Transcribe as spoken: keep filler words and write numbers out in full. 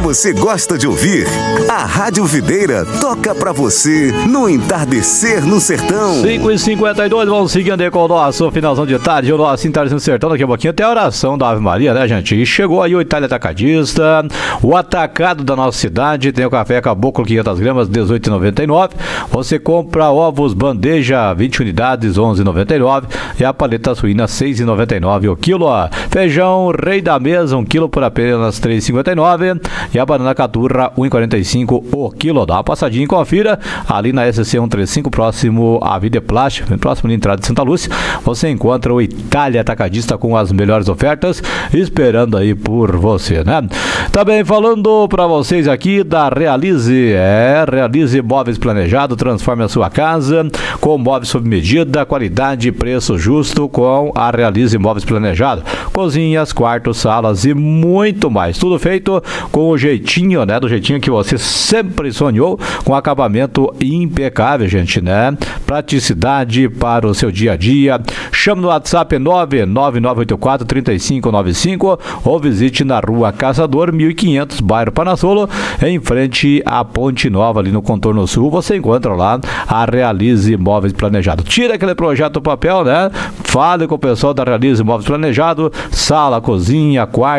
você gosta de ouvir, a Rádio Videira toca pra você no entardecer no sertão. cinco e cinquenta e dois, vamos seguindo aí com o nosso finalzão de tarde, o nosso entardecer no sertão. Daqui a pouquinho até a oração da Ave Maria, né, gente? E chegou aí o Itália Atacadista, o atacado da nossa cidade. Tem o café Caboclo quinhentas gramas, dezoito reais e noventa e nove centavos. Você compra ovos bandeja, vinte unidades, onze reais e noventa e nove centavos. E a paleta suína, seis reais e noventa e nove centavos o quilo. Feijão Rei da Mesa, um quilo por apenas três reais e cinquenta e nove centavos. E a banana caturra, um real e quarenta e cinco centavos o quilo. Dá uma passadinha e confira ali na S C cento e trinta e cinco, próximo à Vida Plástica, próximo da entrada de Santa Lúcia. Você encontra o Itália Atacadista com as melhores ofertas, esperando aí por você, né? Também falando para vocês aqui da Realize, é, Realize Móveis Planejado, transforme a sua casa com móveis sob medida, qualidade e preço justo com a Realize Móveis Planejado. Cozinhas, quartos, salas e muito mais. Tudo feito com o jeitinho, né? Do jeitinho que você sempre sonhou, com acabamento impecável, gente, né? Praticidade para o seu dia a dia. Chame no WhatsApp nove nove nove oito quatro, três cinco nove cinco ou visite na Rua Caçador, mil e quinhentos, bairro Panassolo, em frente à Ponte Nova, ali no Contorno Sul. Você encontra lá a Realize Móveis Planejado. Tira aquele projeto do papel, né? Fale com o pessoal da Realize Móveis Planejado, sala, cozinha, quarto,